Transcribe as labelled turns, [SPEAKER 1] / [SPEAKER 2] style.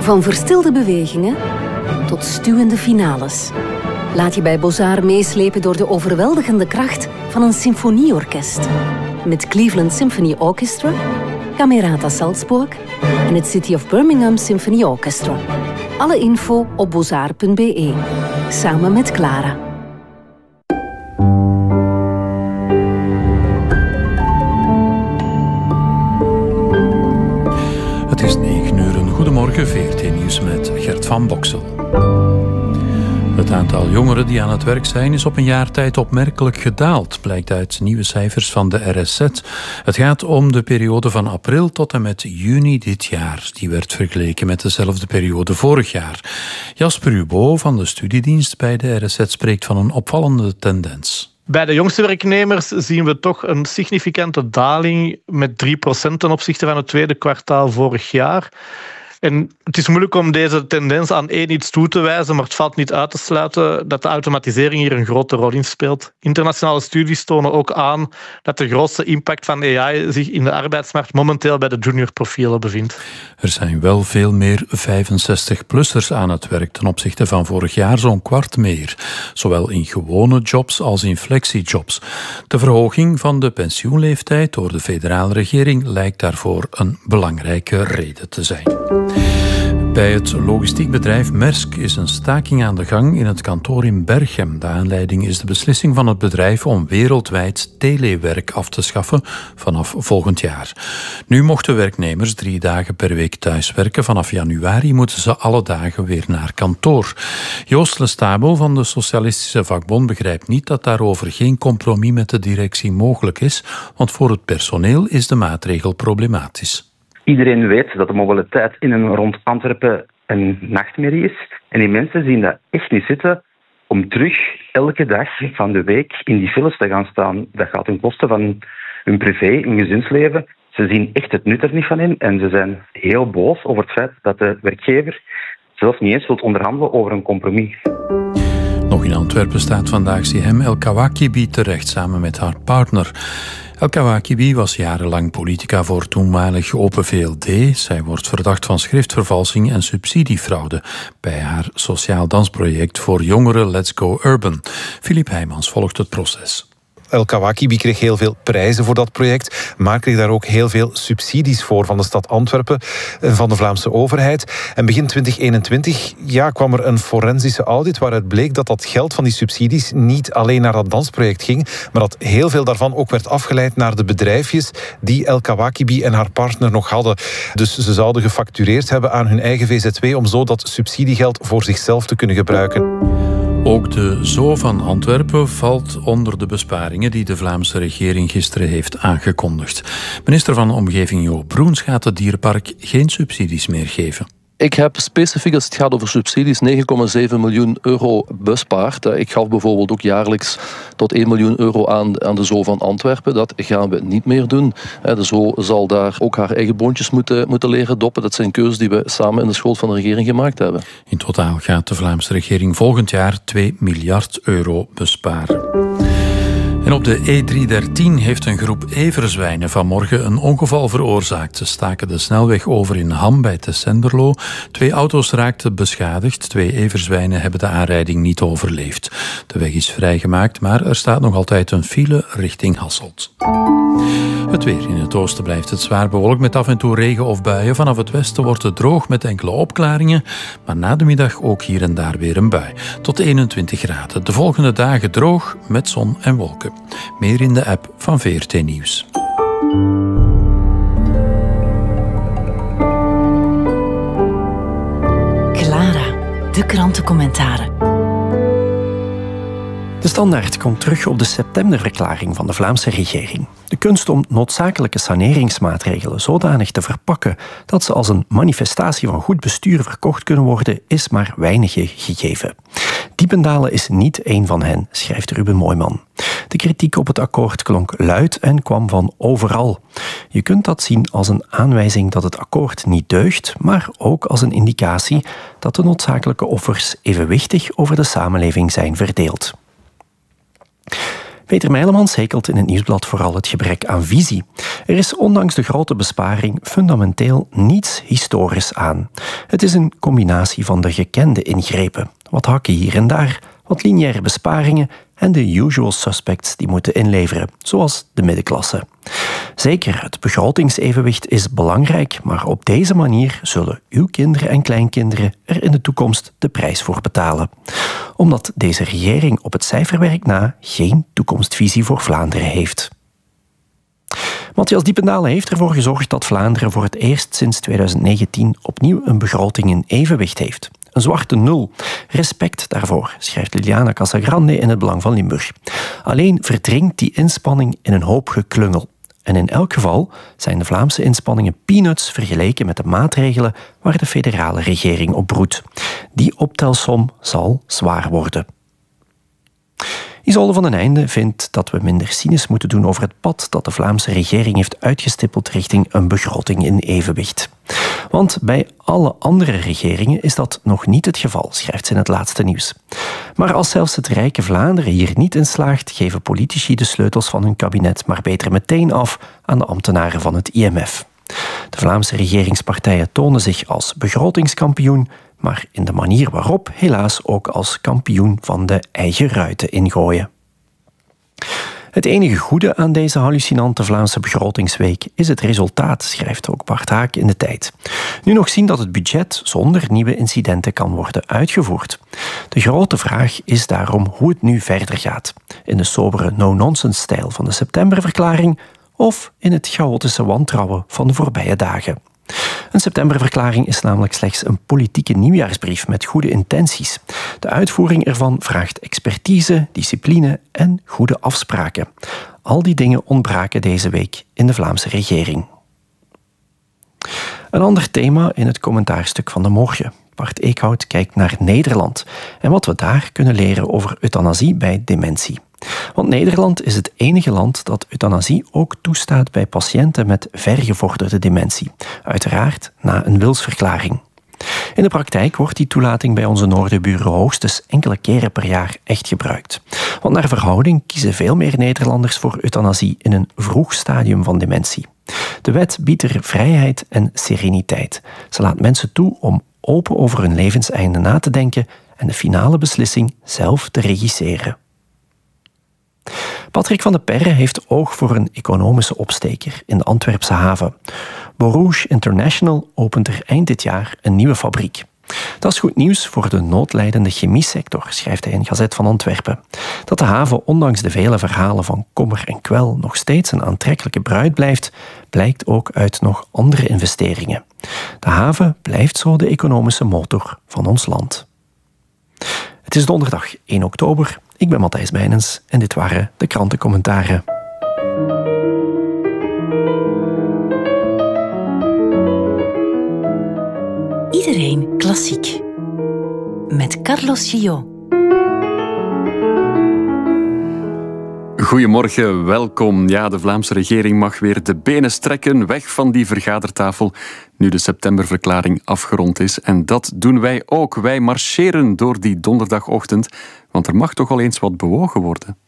[SPEAKER 1] Van verstilde bewegingen tot stuwende finales. Laat je bij Beaux-Arts meeslepen door de overweldigende kracht van een symfonieorkest. Met Cleveland Symphony Orchestra, Camerata Salzburg en het City of Birmingham Symphony Orchestra. Alle info op beaux-arts.be. Samen met Clara.
[SPEAKER 2] Het is 9 uur. Goedemorgen, VRT Nieuws met Gert van Boksel. Het aantal jongeren die aan het werk zijn is op een jaar tijd opmerkelijk gedaald, blijkt uit nieuwe cijfers van de RSZ. Het gaat om de periode van april tot en met juni dit jaar. Die werd vergeleken met dezelfde periode vorig jaar. Jasper Hubo van de studiedienst bij de RSZ spreekt van een opvallende tendens.
[SPEAKER 3] Bij de jongste werknemers zien we toch een significante daling met 3% ten opzichte van het tweede kwartaal vorig jaar. En het is moeilijk om deze tendens aan één iets toe te wijzen, maar het valt niet uit te sluiten dat de automatisering hier een grote rol in speelt. Internationale studies tonen ook aan dat de grootste impact van AI zich in de arbeidsmarkt momenteel bij de juniorprofielen bevindt.
[SPEAKER 2] Er zijn wel veel meer 65-plussers aan het werk ten opzichte van vorig jaar, zo'n kwart meer. Zowel in gewone jobs als in flexijobs. De verhoging van de pensioenleeftijd door de federale regering lijkt daarvoor een belangrijke reden te zijn. Bij het logistiek bedrijf Maersk is een staking aan de gang in het kantoor in Berchem. De aanleiding is de beslissing van het bedrijf om wereldwijd telewerk af te schaffen vanaf volgend jaar. Nu mochten werknemers 3 dagen per week thuiswerken. Vanaf januari moeten ze alle dagen weer naar kantoor. Joost Lestabel van de Socialistische Vakbond begrijpt niet dat daarover geen compromis met de directie mogelijk is, want voor het personeel is de maatregel problematisch.
[SPEAKER 4] Iedereen weet dat de mobiliteit in en rond Antwerpen een nachtmerrie is. En die mensen zien dat echt niet zitten om terug elke dag van de week in die files te gaan staan. Dat gaat ten koste van hun privé, hun gezinsleven. Ze zien echt het nut er niet van in en ze zijn heel boos over het feit dat de werkgever zelfs niet eens wilt onderhandelen over een compromis.
[SPEAKER 2] Nog in Antwerpen staat vandaag Sihem El Kawakibi terecht samen met haar partner. El Kawakibi was jarenlang politica voor toenmalig Open VLD. Zij wordt verdacht van schriftvervalsing en subsidiefraude bij haar sociaal dansproject voor jongeren Let's Go Urban. Filip Heijmans volgt het proces.
[SPEAKER 5] El Kawakibi kreeg heel veel prijzen voor dat project, maar kreeg daar ook heel veel subsidies voor van de stad Antwerpen en van de Vlaamse overheid. En begin 2021 kwam er een forensische audit waaruit bleek dat dat geld van die subsidies niet alleen naar dat dansproject ging, maar dat heel veel daarvan ook werd afgeleid naar de bedrijfjes die El Kawakibi en haar partner nog hadden. Dus ze zouden gefactureerd hebben aan hun eigen VZW om zo dat subsidiegeld voor zichzelf te kunnen gebruiken.
[SPEAKER 2] Ook de Zoo van Antwerpen valt onder de besparingen die de Vlaamse regering gisteren heeft aangekondigd. Minister van Omgeving Jo Broens gaat het dierenpark geen subsidies meer geven.
[SPEAKER 6] Ik heb specifiek, als het gaat over subsidies, 9,7 miljoen euro bespaard. Ik gaf bijvoorbeeld ook jaarlijks tot 1 miljoen euro aan de Zoo van Antwerpen. Dat gaan we niet meer doen. De Zoo zal daar ook haar eigen boontjes moeten leren doppen. Dat zijn keuzes die we samen in de schoot van de regering gemaakt hebben.
[SPEAKER 2] In totaal gaat de Vlaamse regering volgend jaar 2 miljard euro besparen. En op de E313 heeft een groep everzwijnen vanmorgen een ongeval veroorzaakt. Ze staken de snelweg over in Ham bij Tessenderlo. 2 auto's raakten beschadigd. 2 everzwijnen hebben de aanrijding niet overleefd. De weg is vrijgemaakt, maar er staat nog altijd een file richting Hasselt. Het weer. In het oosten blijft het zwaar bewolkt met af en toe regen of buien. Vanaf het westen wordt het droog met enkele opklaringen. Maar na de middag ook hier en daar weer een bui. Tot 21 graden. De volgende dagen droog met zon en wolken. Meer in de app van VRT Nieuws.
[SPEAKER 1] Clara, de krantencommentaren.
[SPEAKER 7] De Standaard komt terug op de septemberverklaring van de Vlaamse regering. De kunst om noodzakelijke saneringsmaatregelen zodanig te verpakken dat ze als een manifestatie van goed bestuur verkocht kunnen worden, is maar weinig gegeven. Diependalen is niet één van hen, schrijft Ruben Mooijman. De kritiek op het akkoord klonk luid en kwam van overal. Je kunt dat zien als een aanwijzing dat het akkoord niet deugt, maar ook als een indicatie dat de noodzakelijke offers evenwichtig over de samenleving zijn verdeeld. Peter Mijlemans hekelt in het Nieuwsblad vooral het gebrek aan visie. Er is ondanks de grote besparing fundamenteel niets historisch aan. Het is een combinatie van de gekende ingrepen. Wat hakken hier en daar, wat lineaire besparingen en de usual suspects die moeten inleveren, zoals de middenklasse. Zeker, het begrotingsevenwicht is belangrijk, maar op deze manier zullen uw kinderen en kleinkinderen er in de toekomst de prijs voor betalen. Omdat deze regering op het cijferwerk na geen toekomstvisie voor Vlaanderen heeft. Matthias Diependalen heeft ervoor gezorgd dat Vlaanderen voor het eerst sinds 2019 opnieuw een begroting in evenwicht heeft. Een zwarte nul. Respect daarvoor, schrijft Liliana Casagrande in Het Belang van Limburg. Alleen verdrinkt die inspanning in een hoop geklungel. En in elk geval zijn de Vlaamse inspanningen peanuts vergeleken met de maatregelen waar de federale regering op broedt. Die optelsom zal zwaar worden. Isolde van den Einde vindt dat we minder cynisch moeten doen over het pad dat de Vlaamse regering heeft uitgestippeld richting een begroting in evenwicht. Want bij alle andere regeringen is dat nog niet het geval, schrijft ze in het laatste nieuws. Maar als zelfs het rijke Vlaanderen hier niet in slaagt, geven politici de sleutels van hun kabinet maar beter meteen af aan de ambtenaren van het IMF. De Vlaamse regeringspartijen tonen zich als begrotingskampioen, maar in de manier waarop helaas ook als kampioen van de eigen ruiten ingooien. Het enige goede aan deze hallucinante Vlaamse begrotingsweek is het resultaat, schrijft ook Bart Haak in De Tijd. Nu nog zien dat het budget zonder nieuwe incidenten kan worden uitgevoerd. De grote vraag is daarom hoe het nu verder gaat. In de sobere no-nonsense-stijl van de septemberverklaring of in het chaotische wantrouwen van de voorbije dagen. Een septemberverklaring is namelijk slechts een politieke nieuwjaarsbrief met goede intenties. De uitvoering ervan vraagt expertise, discipline en goede afspraken. Al die dingen ontbraken deze week in de Vlaamse regering. Een ander thema in het commentaarstuk van de morgen. Bart Eekhout kijkt naar Nederland en wat we daar kunnen leren over euthanasie bij dementie. Want Nederland is het enige land dat euthanasie ook toestaat bij patiënten met vergevorderde dementie. Uiteraard na een wilsverklaring. In de praktijk wordt die toelating bij onze noordenburen hoogstens enkele keren per jaar echt gebruikt. Want naar verhouding kiezen veel meer Nederlanders voor euthanasie in een vroeg stadium van dementie. De wet biedt er vrijheid en sereniteit. Ze laat mensen toe om open over hun levenseinde na te denken en de finale beslissing zelf te regisseren. Patrick van de Perre heeft oog voor een economische opsteker in de Antwerpse haven. Borouge International opent er eind dit jaar een nieuwe fabriek. Dat is goed nieuws voor de noodlijdende chemiesector, schrijft hij in Gazet van Antwerpen. Dat de haven ondanks de vele verhalen van kommer en kwel nog steeds een aantrekkelijke bruid blijft, blijkt ook uit nog andere investeringen. De haven blijft zo de economische motor van ons land. Het is donderdag 1 oktober. Ik ben Matthijs Bijnens en dit waren de krantencommentaren.
[SPEAKER 1] Iedereen klassiek. Met Carlos Gillot.
[SPEAKER 8] Goedemorgen, welkom. Ja, de Vlaamse regering mag weer de benen strekken, weg van die vergadertafel, nu de septemberverklaring afgerond is. En dat doen wij ook. Wij marcheren door die donderdagochtend, want er mag toch al eens wat bewogen worden.